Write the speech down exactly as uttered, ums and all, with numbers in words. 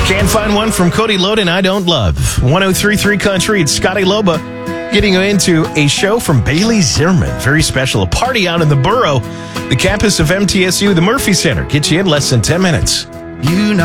Can't find one from Cody Loden I don't love. one oh three point three Country, it's Scotty Loba getting you into a show from Bailey Zimmerman. Very special, a party out in the borough, the campus of M T S U, the Murphy Center. Get you in less than ten minutes. You know